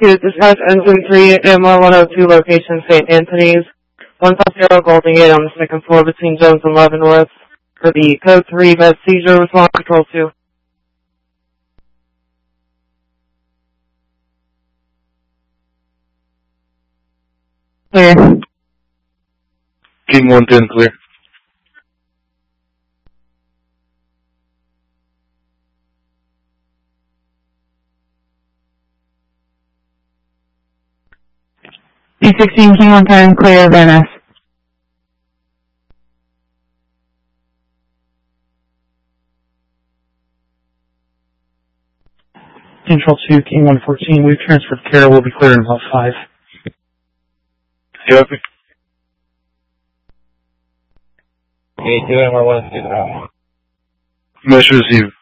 To dispatch engine 3 MR102 location St. Anthony's, 150 Golden Gate on the second floor between Jones and Leavenworth for the code 3 med seizure response control 2. Clear. King 110 clear. D16 King 110 clear Venice. Control 2, King 114, we've transferred care, we'll be clear in about 5. Copy. Okay, 2 MR1 is good. Measure received.